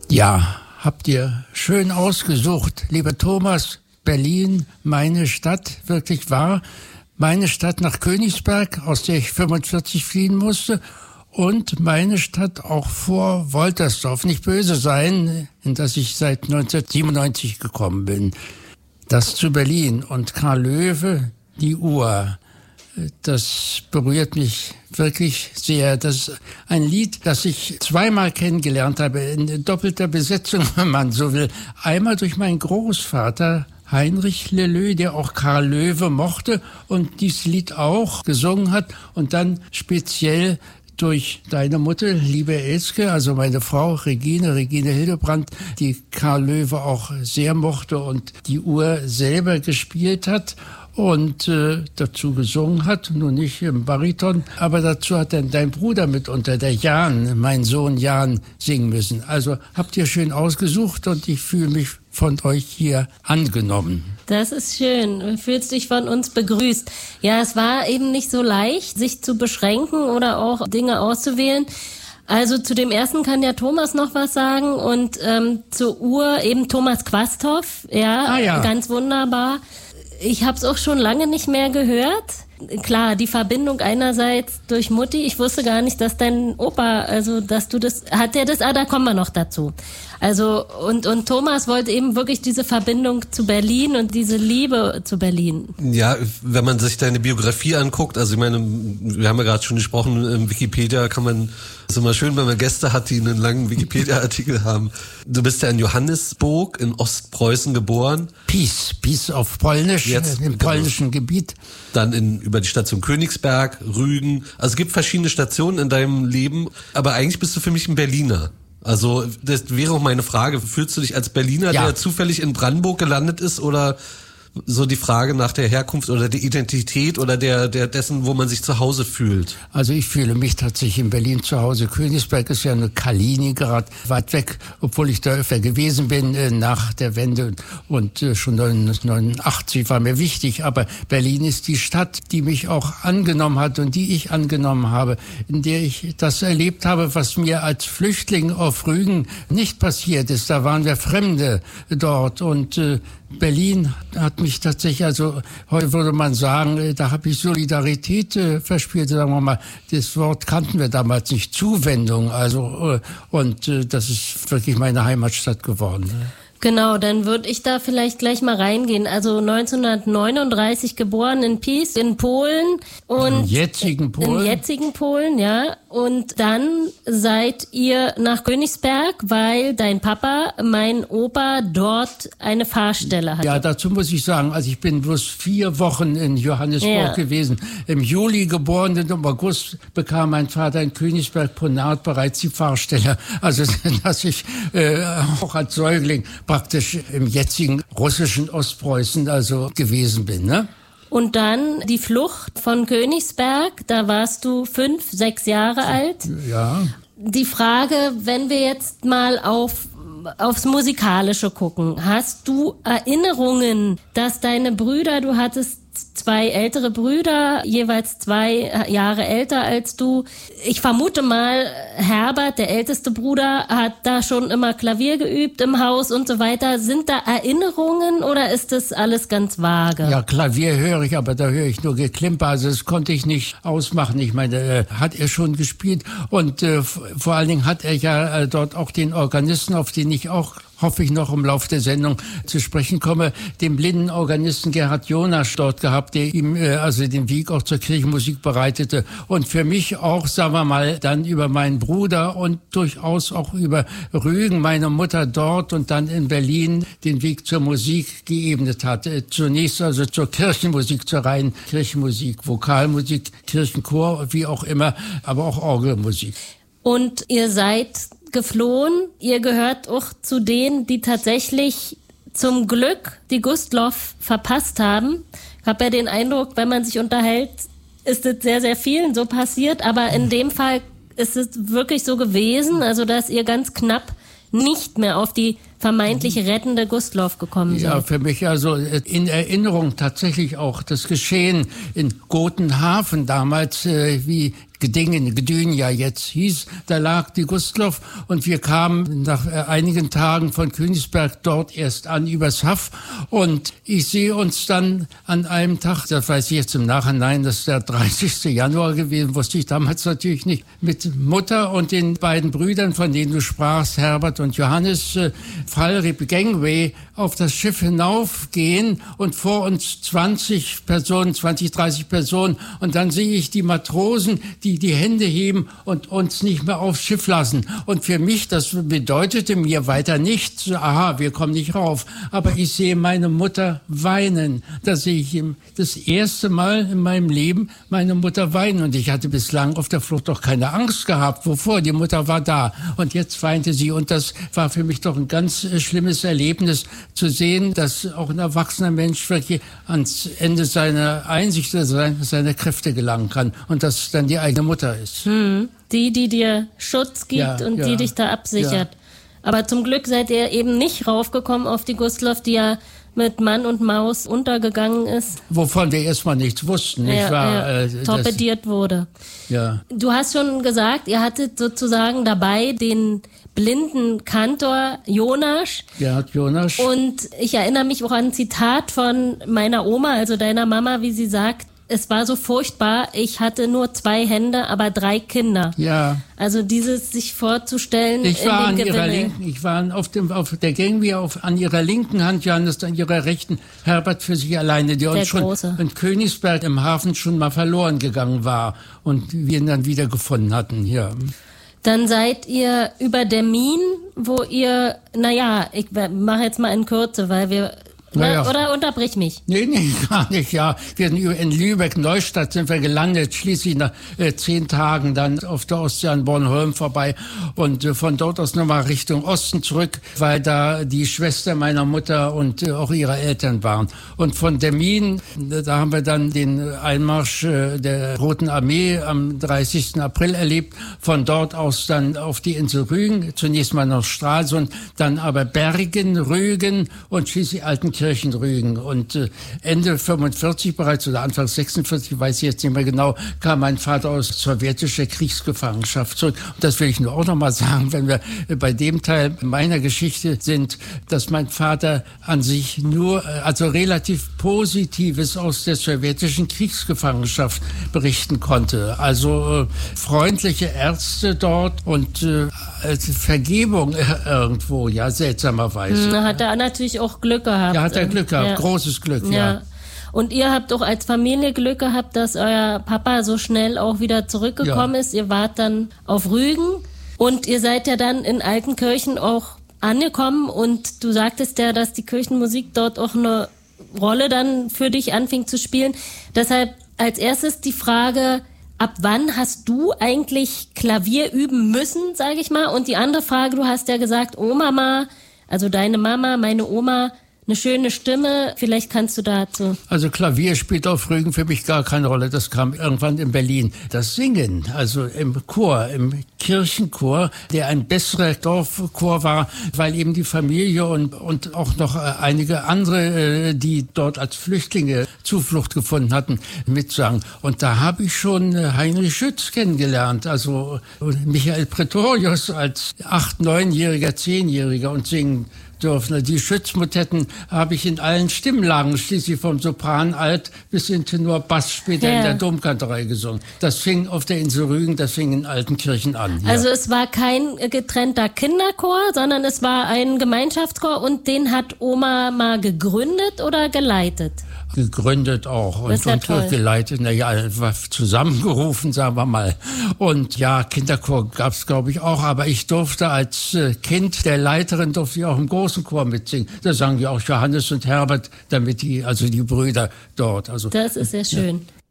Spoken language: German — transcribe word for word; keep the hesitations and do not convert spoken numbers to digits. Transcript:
Ja, habt ihr schön ausgesucht, lieber Thomas. Berlin, meine Stadt, wirklich wahr. Meine Stadt nach Königsberg, aus der ich fünfundvierzig fliehen musste. Und meine Stadt auch vor Woltersdorf. Nicht böse sein, in das ich seit neunzehnhundertsiebenundneunzig gekommen bin. Das zu Berlin. Und Karl Löwe, die Uhr. Das berührt mich wirklich sehr. Das ist ein Lied, das ich zweimal kennengelernt habe, in doppelter Besetzung, wenn man so will. Einmal durch meinen Großvater Heinrich Leleu, der auch Karl Löwe mochte und dieses Lied auch gesungen hat. Und dann speziell durch deine Mutter, liebe Elske, also meine Frau Regine, Regine Hildebrandt, die Karl Löwe auch sehr mochte und die Uhr selber gespielt hat. Und äh, dazu gesungen hat, nur nicht im Bariton, aber dazu hat dann dein Bruder mitunter, der Jan, mein Sohn Jan, singen müssen. Also habt ihr schön ausgesucht und ich fühle mich von euch hier angenommen. Das ist schön. Du fühlst dich von uns begrüßt. Ja, es war eben nicht so leicht, sich zu beschränken oder auch Dinge auszuwählen. Also zu dem ersten kann ja Thomas noch was sagen und ähm, zur Uhr eben Thomas Quasthoff, ja, ah, ja. Ganz wunderbar. Ich habe es auch schon lange nicht mehr gehört. Klar, die Verbindung einerseits durch Mutti. Ich wusste gar nicht, dass dein Opa, also dass du das, hat der das? Ah, da kommen wir noch dazu. Also und und Thomas wollte eben wirklich diese Verbindung zu Berlin und diese Liebe zu Berlin. Ja, wenn man sich deine Biografie anguckt, also ich meine, wir haben ja gerade schon gesprochen, im Wikipedia kann man, ist immer schön, wenn man Gäste hat, die einen langen Wikipedia-Artikel haben. Du bist ja in Johannesburg in Ostpreußen geboren. Pies, Pies auf Polnisch, Jetzt, im genau. polnischen Gebiet. Dann in, über die Station Königsberg, Rügen. Also es gibt verschiedene Stationen in deinem Leben, aber eigentlich bist du für mich ein Berliner. Also das wäre auch meine Frage, fühlst du dich als Berliner, ja. der zufällig in Brandenburg gelandet ist, oder so die Frage nach der Herkunft oder der Identität oder der, der dessen, wo man sich zu Hause fühlt? Also ich fühle mich tatsächlich in Berlin zu Hause. Königsberg ist ja eine Kaliningrad, weit weg, obwohl ich da öfter gewesen bin äh, nach der Wende und äh, schon neunzehnhundertneunundachtzig war mir wichtig. Aber Berlin ist die Stadt, die mich auch angenommen hat und die ich angenommen habe, in der ich das erlebt habe, was mir als Flüchtling auf Rügen nicht passiert ist. Da waren wir Fremde dort und äh, Berlin hat mich tatsächlich, also heute würde man sagen, da habe ich Solidarität äh, verspürt, sagen wir mal. Das Wort kannten wir damals nicht, Zuwendung, also äh, und äh, das ist wirklich meine Heimatstadt geworden. Ne? Genau, dann würde ich da vielleicht gleich mal reingehen. Also neunzehnhundertneununddreißig geboren in Pies in Polen und im jetzigen Polen. Im jetzigen Polen, ja. Und dann seid ihr nach Königsberg, weil dein Papa, mein Opa, dort eine Fahrstelle hatte. Ja, dazu muss ich sagen, also ich bin bloß vier Wochen in Johannesburg ja. gewesen. Im Juli geboren und im August bekam mein Vater in Königsberg-Ponard bereits die Fahrstelle. Also dass ich äh, auch als Säugling praktisch im jetzigen russischen Ostpreußen also gewesen bin, ne? Und dann die Flucht von Königsberg, da warst du fünf, sechs Jahre alt. Ja. Die Frage, wenn wir jetzt mal auf aufs Musikalische gucken, hast du Erinnerungen, dass deine Brüder, du hattest zwei ältere Brüder, jeweils zwei Jahre älter als du. Ich vermute mal, Herbert, der älteste Bruder, hat da schon immer Klavier geübt im Haus und so weiter. Sind da Erinnerungen oder ist das alles ganz vage? Ja, Klavier höre ich, aber da höre ich nur Geklimper. Also das konnte ich nicht ausmachen. Ich meine, äh, hat er schon gespielt und äh, vor allen Dingen hat er ja äh, dort auch den Organisten, auf den ich auch hoffe ich noch im Laufe der Sendung zu sprechen komme, den blinden Organisten Gerhard Jonasch dort gehabt, der ihm äh, also den Weg auch zur Kirchenmusik bereitete und für mich auch, sagen wir mal, dann über meinen Bruder und durchaus auch über Rügen, meine Mutter dort und dann in Berlin den Weg zur Musik geebnet hat. Äh, zunächst also zur Kirchenmusik, zur reinen Kirchenmusik, Vokalmusik, Kirchenchor, wie auch immer, aber auch Orgelmusik. Und ihr seid geflohen. Ihr gehört auch zu denen, die tatsächlich zum Glück die Gustloff verpasst haben. Ich habe ja den Eindruck, wenn man sich unterhält, ist es sehr, sehr vielen so passiert. Aber in dem Fall ist es wirklich so gewesen, also dass ihr ganz knapp nicht mehr auf die vermeintlich rettende Gustloff gekommen seid. Ja, für mich also in Erinnerung tatsächlich auch das Geschehen in Gotenhafen damals, äh, wie Gedingen, Gedün ja jetzt hieß. Da lag die Gustloff und wir kamen nach äh, einigen Tagen von Königsberg dort erst an, übers Haff. Und ich sehe uns dann an einem Tag, das weiß ich jetzt im Nachhinein, das ist der dreißigste Januar gewesen, wusste ich damals natürlich nicht, mit Mutter und den beiden Brüdern, von denen du sprachst, Herbert und Johannes, äh, Fallrip Gangway, auf das Schiff hinaufgehen und vor uns zwanzig Personen, zwanzig, dreißig Personen. Und dann sehe ich die Matrosen, die die Hände heben und uns nicht mehr aufs Schiff lassen. Und für mich, das bedeutete mir weiter nichts. Aha, wir kommen nicht rauf. Aber ich sehe meine Mutter weinen. Da sehe ich das erste Mal in meinem Leben meine Mutter weinen. Und ich hatte bislang auf der Flucht doch keine Angst gehabt. Wovor? Die Mutter war da. Und jetzt weinte sie. Und das war für mich doch ein ganz schlimmes Erlebnis, zu sehen, dass auch ein erwachsener Mensch wirklich ans Ende seiner Einsicht, seiner Kräfte gelangen kann. Und dass es dann die eigene Mutter ist. Hm. Die, die dir Schutz gibt ja, und ja, die dich da absichert. Ja. Aber zum Glück seid ihr eben nicht raufgekommen auf die Gustloff, die ja mit Mann und Maus untergegangen ist. Wovon wir erstmal nichts wussten, nicht ja, wahr? Ja, äh, torpediert wurde. Ja. Du hast schon gesagt, ihr hattet sozusagen dabei den blinden Kantor Jonasch. Gerhard Jonasch. Und ich erinnere mich auch an ein Zitat von meiner Oma, also deiner Mama, wie sie sagt, es war so furchtbar, ich hatte nur zwei Hände, aber drei Kinder. Ja. Also dieses sich vorzustellen. Ich war in den an ihrer Gewimmel. linken, ich war auf dem, auf der Gangway auf, an ihrer linken Hand, Johannes an ihrer rechten, Herbert für sich alleine, der uns schon Große. in Königsberg im Hafen schon mal verloren gegangen war und wir ihn dann wieder gefunden hatten, ja. Dann seid ihr über der Min, wo ihr, naja, ich mache jetzt mal in Kürze, weil wir, naja. na, oder unterbrich mich. Nee, nee, gar nicht, ja. Wir sind in Lübeck-Neustadt sind wir gelandet, schließlich nach äh, zehn Tagen dann auf der Ostsee an Bornholm vorbei und äh, von dort aus nochmal Richtung Osten zurück, weil da die Schwester meiner Mutter und äh, auch ihre Eltern waren. Und von der Min, äh, da haben wir dann den Einmarsch äh, der Roten Armee am dreißigsten April erlebt, von dort aus dann auf die Insel Rügen, zunächst mal nach Stralsund, dann aber Bergen, Rügen und schließlich Altenkirchen. Rügen. Und äh, Ende fünfundvierzig bereits oder Anfang sechsundvierzig, weiß ich jetzt nicht mehr genau, kam mein Vater aus sowjetischer Kriegsgefangenschaft zurück. Und das will ich nur auch noch mal sagen, wenn wir äh, bei dem Teil meiner Geschichte sind, dass mein Vater an sich nur, äh, also relativ Positives aus der sowjetischen Kriegsgefangenschaft berichten konnte. Also äh, freundliche Ärzte dort und äh, Vergebung äh, irgendwo, ja, seltsamerweise. Da hat er natürlich auch Glück gehabt. Ja, hat er Glück gehabt, ja. Großes Glück, ja. ja. Und ihr habt auch als Familie Glück gehabt, dass euer Papa so schnell auch wieder zurückgekommen ja. ist. Ihr wart dann auf Rügen und ihr seid ja dann in Altenkirchen auch angekommen und du sagtest ja, dass die Kirchenmusik dort auch eine Rolle dann für dich anfing zu spielen. Deshalb als erstes die Frage, ab wann hast du eigentlich Klavier üben müssen, sage ich mal? Und die andere Frage, du hast ja gesagt, oh Mama, also deine Mama, meine Oma, eine schöne Stimme, vielleicht kannst du dazu. Also Klavier spielt auf Rügen für mich gar keine Rolle, das kam irgendwann in Berlin. Das Singen, also im Chor, im Kirchenchor, der ein besserer Dorfchor war, weil eben die Familie und, und auch noch einige andere, die dort als Flüchtlinge Zuflucht gefunden hatten, mitsangen. Und da habe ich schon Heinrich Schütz kennengelernt, also Michael Pretorius als acht-, neunjähriger, zehnjähriger und singen dürfen. Die Schützmotetten habe ich in allen Stimmlagen, schließlich vom Sopran alt bis in Tenor Bass später ja. in der Domkantorei gesungen. Das fing auf der Insel Rügen, das fing in Altenkirchen an. Ja. Also es war kein getrennter Kinderchor, sondern es war ein Gemeinschaftschor und den hat Oma mal gegründet oder geleitet? Gegründet auch und, ja und geleitet, naja, zusammengerufen, sagen wir mal. Und ja, Kinderchor gab es, glaube ich, auch, aber ich durfte als Kind der Leiterin, durfte ich auch im großen Chor mitsingen. Da sangen ja auch Johannes und Herbert, damit die, also die Brüder dort. Also, das ist sehr schön.